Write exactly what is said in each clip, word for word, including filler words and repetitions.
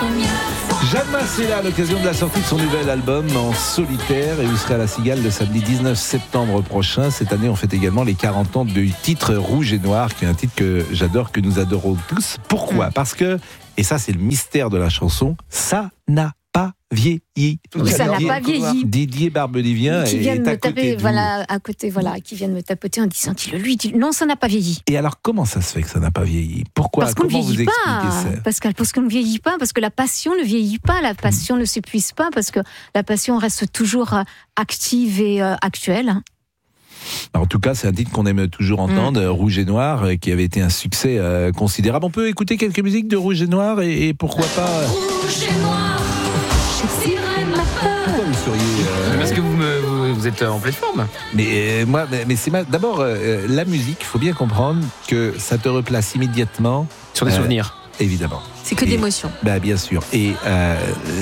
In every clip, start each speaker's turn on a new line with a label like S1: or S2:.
S1: Jeanne Masse est là à l'occasion de la sortie de son nouvel album en solitaire et vous serez à la Cigale le samedi dix-neuf septembre prochain. Cette année, on fête également les quarante ans du titre Rouge et Noir, qui est un titre que j'adore, que nous adorons tous. Pourquoi ? Parce que, et ça c'est le mystère de la chanson, ça n'a pas vieilli.
S2: Ça n'a pas vieilli.
S1: Didier Barbelivien
S2: qui vient
S1: est
S2: de
S1: à
S2: me taper,
S1: côté
S2: voilà, à côté, voilà, qui vient de me tapoter en disant, dis-le lui, dis-le. Non, ça n'a pas vieilli.
S1: Et alors, comment ça se fait que ça n'a pas vieilli ? Pourquoi ?
S2: Parce qu'on ne
S1: Comment
S2: vieillit
S1: vous
S2: pas.
S1: expliquez ça ?
S2: Parce, que, parce qu'on ne vieillit pas, parce que la passion ne vieillit pas, la passion mmh. ne s'épuise pas, parce que la passion reste toujours active et euh, actuelle.
S1: En tout cas, c'est un titre qu'on aime toujours entendre, mmh. Rouge et Noir, qui avait été un succès euh, considérable. On peut écouter quelques musiques de Rouge et Noir et, et pourquoi pas...
S3: Rouge et Noir,
S1: pourquoi vous seriez... Euh...
S4: Parce que vous, me, vous, vous êtes en pleine forme.
S1: Mais euh, moi, mais, mais c'est ma... d'abord, euh, la musique, il faut bien comprendre que ça te replace immédiatement...
S4: Sur des
S1: euh,
S4: souvenirs.
S1: Évidemment.
S5: C'est que d'émotions.
S1: Bah, bien sûr. Et euh,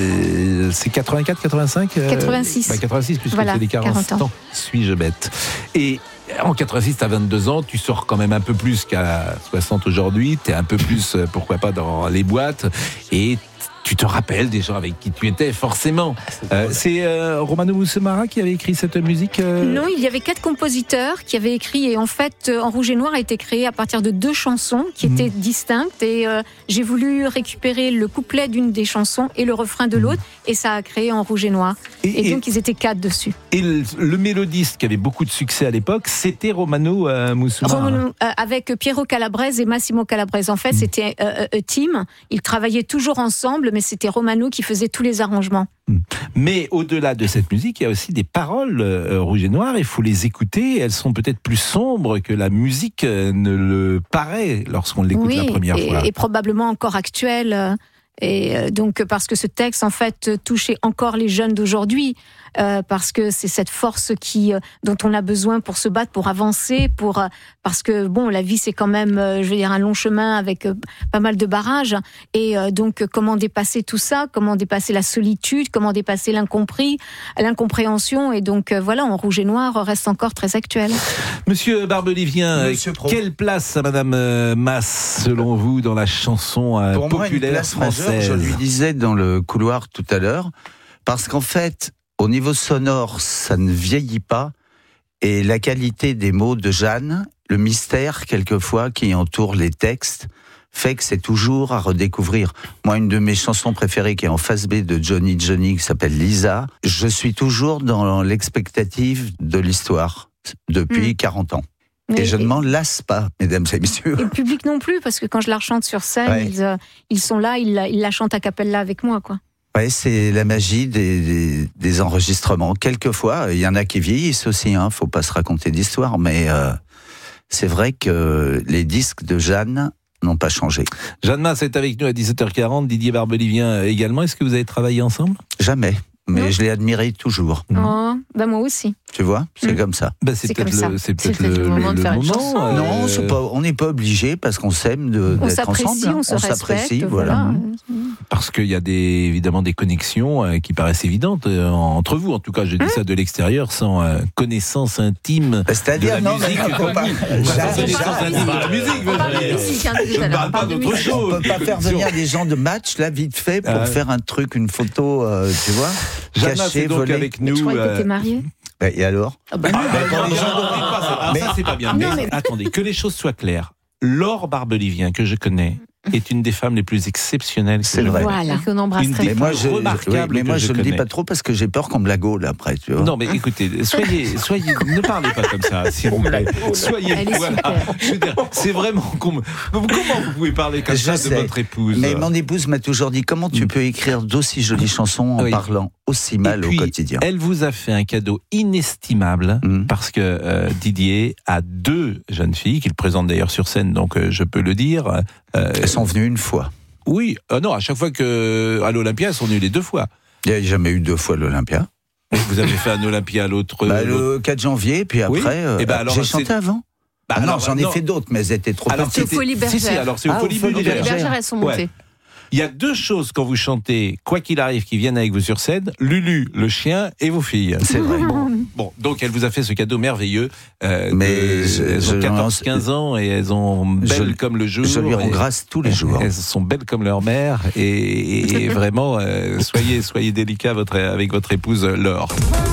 S1: euh, c'est quatre-vingt-quatre, quatre-vingt-cinq euh,
S2: quatre-vingt-six.
S1: Bah, quatre-vingt-six, puisque
S2: voilà,
S1: c'est les quarante, quarante ans. Suis-je bête ? Et en quatre-vingt-six, tu as vingt-deux ans, tu sors quand même un peu plus qu'à soixante aujourd'hui, tu es un peu plus, pourquoi pas, dans les boîtes, et tu te rappelles des gens avec qui tu étais, forcément. Euh, c'est euh, Romano Musumara qui avait écrit cette musique euh...
S2: Non, il y avait quatre compositeurs qui avaient écrit, et en fait, En Rouge et Noir a été créé à partir de deux chansons qui mmh. étaient distinctes, et euh, j'ai voulu récupérer le couplet d'une des chansons et le refrain de l'autre, mmh. et ça a créé En Rouge et Noir. Et, et donc, et, ils étaient quatre dessus.
S1: Et le, le mélodiste qui avait beaucoup de succès à l'époque, c'était Romano euh, Musumara.
S2: Romano, euh, avec Piero Calabrese et Massimo Calabrese. En fait, mmh. c'était euh, euh, team. Ils travaillaient toujours ensemble, mais c'était Romano qui faisait tous les arrangements.
S1: Mais au-delà de cette musique, il y a aussi des paroles euh, Rouge et Noir. Il faut les écouter. Elles sont peut-être plus sombres que la musique euh, ne le paraît lorsqu'on l'écoute
S2: oui,
S1: la première
S2: et,
S1: fois.
S2: Et probablement encore actuelle. Euh, et euh, donc, parce que ce texte, en fait, touchait encore les jeunes d'aujourd'hui. Euh, parce que c'est cette force qui, euh, dont on a besoin pour se battre, pour avancer, pour, euh, parce que bon, la vie c'est quand même, euh, je veux dire, un long chemin avec euh, pas mal de barrages, et euh, donc comment dépasser tout ça, comment dépasser la solitude, comment dépasser l'incompris, l'incompréhension, et donc euh, voilà, En Rouge et Noir reste encore très actuel.
S1: Monsieur Barbelivien, Monsieur quelle place à Madame Masse, selon vous, dans la chanson euh,
S6: Pour
S1: populaire
S6: moi, une place
S1: française
S6: majeure, je lui disais dans le couloir tout à l'heure, parce qu'en fait, au niveau sonore, ça ne vieillit pas. Et la qualité des mots de Jeanne, le mystère, quelquefois, qui entoure les textes, fait que c'est toujours à redécouvrir. Moi, une de mes chansons préférées, qui est en face B de Johnny Johnny, qui s'appelle Lisa, je suis toujours dans l'expectative de l'histoire, depuis mmh. quarante ans. Mais et je ne m'en lasse pas, mesdames et messieurs.
S2: Et le public non plus, parce que quand je la rechante sur scène, ouais. ils, euh, ils sont là, ils la, ils la chantent a cappella avec moi, quoi.
S6: Ouais, c'est la magie des, des, des enregistrements. Quelquefois, il y en a qui vieillissent aussi, hein, faut pas se raconter d'histoire, mais euh, c'est vrai que les disques de Jeanne n'ont pas changé.
S1: Jeanne Masse est avec nous à dix-sept heures quarante, Didier Barbelivien également. Est-ce que vous avez travaillé ensemble ?
S6: Jamais. Mais non. Je l'ai admiré toujours.
S2: Oh, bah moi aussi.
S6: Tu vois, c'est mmh. comme ça.
S1: Bah c'est, c'est peut-être, le, c'est peut-être, c'est peut-être le, le moment de faire une chanson.
S6: Euh... Non, c'est pas, on n'est pas obligé parce qu'on s'aime de,
S2: on
S6: d'être
S2: s'apprécie,
S6: ensemble.
S2: On, se on s'apprécie,
S6: voilà. voilà.
S1: Parce qu'il y a des, évidemment des connexions euh, qui paraissent évidentes euh, entre vous. En tout cas, je dis mmh. ça de l'extérieur, sans euh, connaissance intime
S6: C'est-à-dire,
S1: de la
S6: non,
S1: musique.
S6: Mais on peut pas,
S1: connaissance intime de la musique. Je ne parle pas d'autre chose.
S6: On ne peut pas faire venir des gens de match, là, vite fait, pour faire un truc, une photo, tu vois, cachée,
S1: volée. Avec nous.
S2: Je croyais que t'étais marié.
S6: Et alors
S1: ah bah, ah, bah, les gens ah, mais ça c'est pas bien. Mais, mais attendez, que les choses soient claires. Laure Barbelivien, que je connais, est une des femmes les plus exceptionnelles.
S6: C'est vrai.
S2: Voilà. Qu'on embrasse
S1: une
S2: très
S1: des
S6: moi, je,
S1: remarquables.
S6: Oui, mais moi, je
S1: ne
S6: le dis pas trop parce que j'ai peur qu'on me la gaule après, tu vois.
S1: Non, mais écoutez, soyez, soyez, ne parlez pas comme ça, s'il vous plaît. Soyez,
S2: elle est
S1: voilà.
S2: super.
S1: Je veux dire, c'est vraiment comment vous pouvez parler comme
S6: je
S1: ça
S6: sais,
S1: de votre épouse.
S6: Mais mon épouse m'a toujours dit comment tu peux écrire d'aussi jolies chansons en oui. parlant aussi mal
S1: puis,
S6: au quotidien.
S1: Elle vous a fait un cadeau inestimable mmh. parce que euh, Didier a deux jeunes filles qu'il présente d'ailleurs sur scène, donc euh, je peux le dire.
S6: Euh, Elles sont venues une fois.
S1: Oui, euh, non, à chaque fois que à l'Olympia, elles sont venues les deux fois.
S6: Il n'y a jamais eu deux fois l'Olympia.
S1: Vous avez fait un Olympia à l'autre...
S6: Bah,
S1: l'autre...
S6: le quatre janvier, puis après, oui. euh, bah, alors, j'ai chanté c'est... avant. Bah, ah alors, non, j'en ai non. fait d'autres, mais elles étaient trop
S2: alors,
S6: petites.
S2: C'est au Folie Bergère.
S1: Si, si, alors c'est au
S2: ah,
S1: Folie Bergère.
S2: Bergère, elles sont montées. Ouais.
S1: Il y a deux choses quand vous chantez, quoi qu'il arrive, qui viennent avec vous sur scène, Lulu, le chien et vos filles.
S6: C'est vrai.
S1: Bon, bon, donc elle vous a fait ce cadeau merveilleux. Euh,
S6: Mais
S1: de,
S6: je-
S1: elles ont
S6: je
S1: quatorze quinze ans et elles ont belles
S6: Je-
S1: comme le jour.
S6: Je lui rends
S1: et-
S6: grâce tous les jours.
S1: Elles sont belles comme leur mère et, et vraiment, euh, soyez, soyez délicats votre, avec votre épouse Laure.